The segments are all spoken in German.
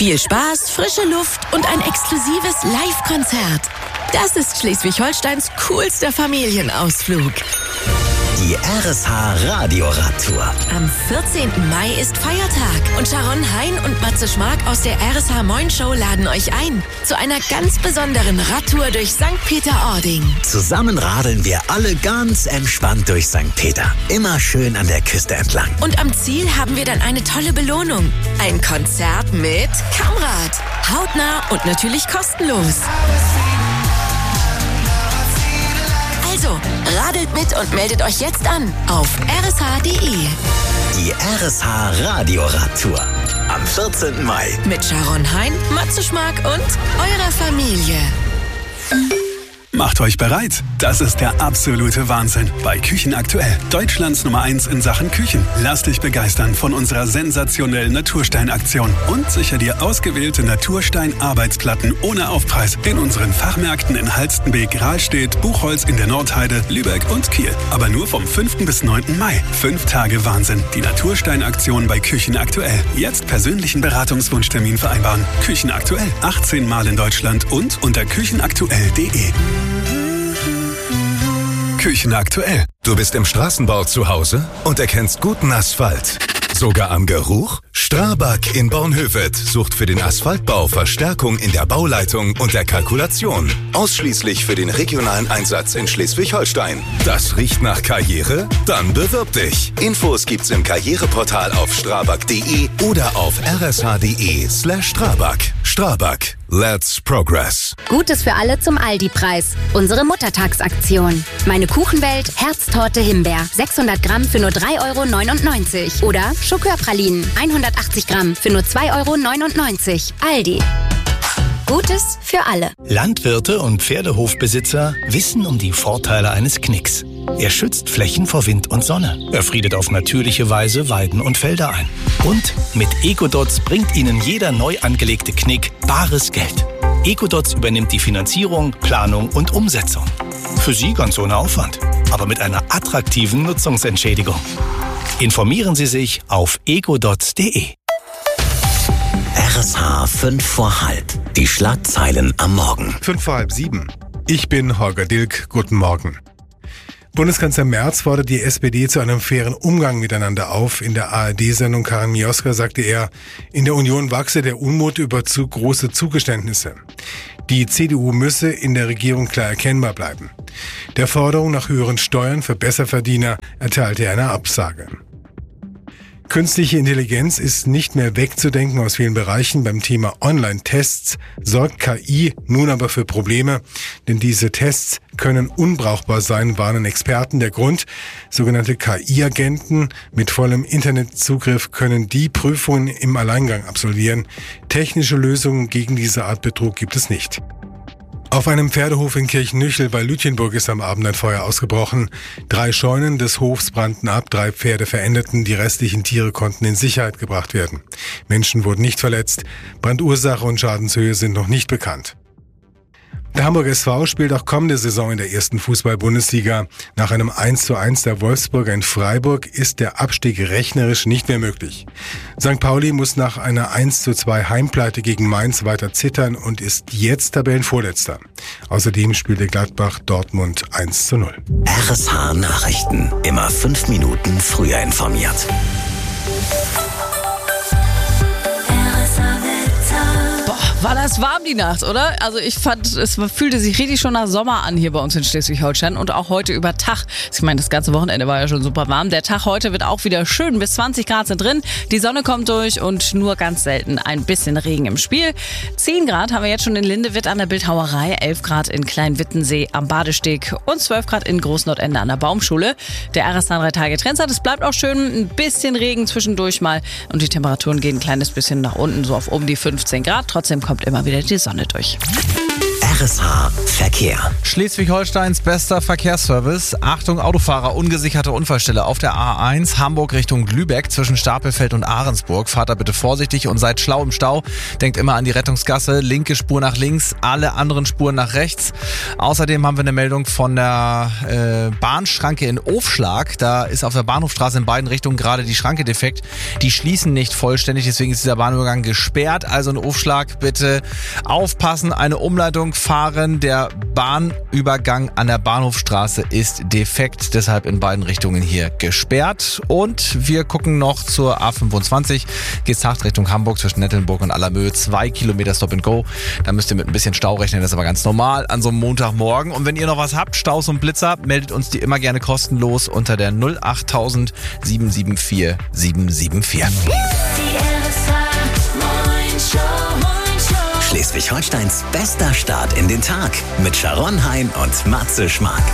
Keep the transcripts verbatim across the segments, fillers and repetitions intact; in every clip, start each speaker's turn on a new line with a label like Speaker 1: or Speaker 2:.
Speaker 1: Viel Spaß, frische Luft und ein exklusives Live-Konzert. Das ist Schleswig-Holsteins coolster Familienausflug.
Speaker 2: Die R S H Radioradtour.
Speaker 1: Am vierzehnten Mai ist Feiertag und Sharon Hein und Matze Schmark aus der R S H Moin Show laden euch ein zu einer ganz besonderen Radtour durch Sankt Peter-Ording.
Speaker 2: Zusammen radeln wir alle ganz entspannt durch Sankt Peter. Immer schön an der Küste entlang.
Speaker 1: Und am Ziel haben wir dann eine tolle Belohnung. Ein Konzert mit Kamrad. Hautnah und natürlich kostenlos. Also, radelt mit und meldet euch jetzt an auf r s h punkt d e.
Speaker 2: Die R S H Radioradtour am vierzehnten Mai.
Speaker 1: Mit Sharon Hein, Matze Schmark und eurer Familie.
Speaker 3: Macht euch bereit. Das ist der absolute Wahnsinn bei Küchen aktuell. Deutschlands Nummer eins in Sachen Küchen. Lass dich begeistern von unserer sensationellen Naturstein-Aktion und sicher dir ausgewählte Naturstein-Arbeitsplatten ohne Aufpreis in unseren Fachmärkten in Halstenbek, Rahlstedt, Buchholz in der Nordheide, Lübeck und Kiel. Aber nur vom fünften bis neunten Mai. Fünf Tage Wahnsinn. Die Naturstein-Aktion bei Küchen aktuell. Jetzt persönlichen Beratungswunschtermin vereinbaren. Küchen aktuell. achtzehn Mal in Deutschland und unter küchenaktuell punkt d e. Küchen aktuell.
Speaker 4: Du bist im Straßenbau zu Hause und erkennst guten Asphalt. Sogar am Geruch? Strabag in Bornhöved sucht für den Asphaltbau Verstärkung in der Bauleitung und der Kalkulation. Ausschließlich für den regionalen Einsatz in Schleswig-Holstein. Das riecht nach Karriere? Dann bewirb dich. Infos gibt's im Karriereportal auf strabag punkt d e oder auf r s h punkt d e slash strabag. Strabag. Let's progress.
Speaker 5: Gutes für alle zum Aldi-Preis. Unsere Muttertagsaktion. Meine Kuchenwelt, Herztorte Himbeer. sechshundert Gramm für nur drei Euro neunundneunzig. Oder Schokörpralinen. hundertachtzig Gramm für nur zwei Euro neunundneunzig. Aldi. Gutes für alle.
Speaker 6: Landwirte und Pferdehofbesitzer wissen um die Vorteile eines Knicks. Er schützt Flächen vor Wind und Sonne. Er friedet auf natürliche Weise Weiden und Felder ein. Und mit Ecodots bringt Ihnen jeder neu angelegte Knick bares Geld. Ecodots übernimmt die Finanzierung, Planung und Umsetzung. Für Sie ganz ohne Aufwand, aber mit einer attraktiven Nutzungsentschädigung. Informieren Sie sich auf ecodots punkt d e.
Speaker 2: R S H fünf vor halb. Die Schlagzeilen am Morgen.
Speaker 7: Fünf vor halb sieben. Ich bin Holger Dilk. Guten Morgen. Bundeskanzler Merz fordert die S P D zu einem fairen Umgang miteinander auf. In der A R D-Sendung Karin Mioska sagte er, in der Union wachse der Unmut über zu große Zugeständnisse. Die C D U müsse in der Regierung klar erkennbar bleiben. Der Forderung nach höheren Steuern für Besserverdiener erteilte er eine Absage. Künstliche Intelligenz ist nicht mehr wegzudenken aus vielen Bereichen. Beim Thema Online-Tests sorgt K I nun aber für Probleme, denn diese Tests können unbrauchbar sein, warnen Experten. Der Grund: sogenannte K I-Agenten mit vollem Internetzugriff können die Prüfungen im Alleingang absolvieren. Technische Lösungen gegen diese Art Betrug gibt es nicht. Auf einem Pferdehof in Kirchnüchel bei Lütjenburg ist am Abend ein Feuer ausgebrochen. Drei Scheunen des Hofs brannten ab, drei Pferde verendeten, die restlichen Tiere konnten in Sicherheit gebracht werden. Menschen wurden nicht verletzt, Brandursache und Schadenshöhe sind noch nicht bekannt. Der Hamburger S V spielt auch kommende Saison in der ersten Fußball-Bundesliga. Nach einem eins zu eins der Wolfsburger in Freiburg ist der Abstieg rechnerisch nicht mehr möglich. Sankt Pauli muss nach einer eins zu zwei Heimpleite gegen Mainz weiter zittern und ist jetzt Tabellenvorletzter. Außerdem spielte Gladbach Dortmund eins zu null.
Speaker 2: R S H Nachrichten. Immer fünf Minuten früher informiert.
Speaker 8: War das warm die Nacht, oder? Also ich fand, es fühlte sich richtig schon nach Sommer an hier bei uns in Schleswig-Holstein und auch heute über Tag. Ich meine, das ganze Wochenende war ja schon super warm. Der Tag heute wird auch wieder schön, bis zwanzig Grad sind drin. Die Sonne kommt durch und nur ganz selten ein bisschen Regen im Spiel. zehn Grad haben wir jetzt schon in Lindewitt an der Bildhauerei, elf Grad in Kleinwittensee am Badesteg und zwölf Grad in Großnordende an der Baumschule. Der R S H drei Tage Trendsat, es bleibt auch schön, ein bisschen Regen zwischendurch mal und die Temperaturen gehen ein kleines bisschen nach unten, so auf um die fünfzehn Grad. Trotzdem kommt immer wieder die Sonne durch.
Speaker 2: R S H Verkehr.
Speaker 9: Schleswig-Holsteins bester Verkehrsservice. Achtung, Autofahrer, ungesicherte Unfallstelle auf der A eins, Hamburg Richtung Lübeck zwischen Stapelfeld und Ahrensburg. Fahrt da bitte vorsichtig und seid schlau im Stau. Denkt immer an die Rettungsgasse, linke Spur nach links, alle anderen Spuren nach rechts. Außerdem haben wir eine Meldung von der äh, Bahnschranke in Ofschlag. Da ist auf der Bahnhofstraße in beiden Richtungen gerade die Schranke defekt. Die schließen nicht vollständig, deswegen ist dieser Bahnübergang gesperrt. Also in Ofschlag bitte aufpassen, eine Umleitung fahren. Der Bahnübergang an der Bahnhofstraße ist defekt, deshalb in beiden Richtungen hier gesperrt. Und wir gucken noch zur A fünfundzwanzig. Geesthacht Richtung Hamburg zwischen Nettelnburg und Allermöhe. Zwei Kilometer Stop and Go. Da müsst ihr mit ein bisschen Stau rechnen, das ist aber ganz normal an so einem Montagmorgen. Und wenn ihr noch was habt, Staus und Blitzer, meldet uns die immer gerne kostenlos unter der null achttausend sieben sieben vier sieben sieben vier.
Speaker 2: Schleswig-Holsteins bester Start in den Tag mit Sharon Hein und Matze Schmark.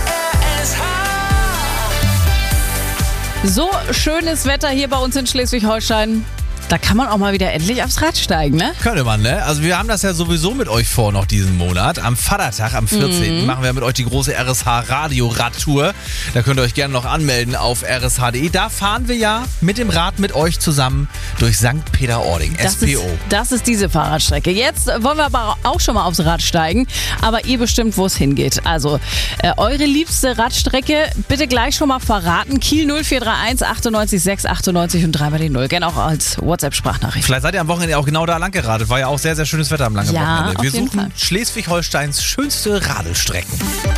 Speaker 8: So schönes Wetter hier bei uns in Schleswig-Holstein. Da kann man auch mal wieder endlich aufs Rad steigen, ne?
Speaker 9: Könnte man, ne? Also wir haben das ja sowieso mit euch vor noch diesen Monat. Am Vatertag, am vierzehnten Mhm. machen wir mit euch die große R S H-Radio-Radtour. Da könnt ihr euch gerne noch anmelden auf r s h punkt d e. Da fahren wir ja mit dem Rad mit euch zusammen durch Sankt Peter-Ording,
Speaker 8: Das
Speaker 9: S P O.
Speaker 8: ist, das ist diese Fahrradstrecke. Jetzt wollen wir aber auch schon mal aufs Rad steigen. Aber ihr bestimmt, wo es hingeht. Also äh, eure liebste Radstrecke bitte gleich schon mal verraten. Kiel null vier drei eins achtundneunzig sechs achtundneunzig und dreimal die null. Gerne auch als WhatsApp-Sprachnachricht.
Speaker 9: Vielleicht seid ihr am Wochenende auch genau da lang geradet. War ja auch sehr, sehr schönes Wetter am langen
Speaker 8: Ja,
Speaker 9: Wochenende.
Speaker 8: auf
Speaker 9: Wir
Speaker 8: jeden
Speaker 9: suchen
Speaker 8: Fall.
Speaker 9: Schleswig-Holsteins schönste Radelstrecken.